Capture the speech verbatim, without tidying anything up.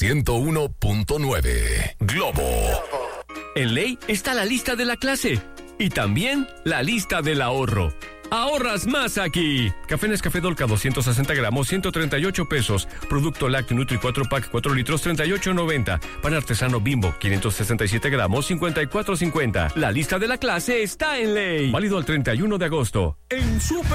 ciento uno punto nueve. Globo. En Ley está la lista de la clase y también la lista del ahorro. ¡Ahorras más aquí! Café Nescafé Dolca doscientos sesenta gramos, ciento treinta y ocho pesos. Producto Lácteo Nutri cuatro pack, cuatro litros, treinta y ocho noventa. Pan artesano Bimbo, quinientos sesenta y siete gramos, cincuenta y cuatro cincuenta. La lista de la clase está en Ley. Válido al treinta y uno de agosto. En Super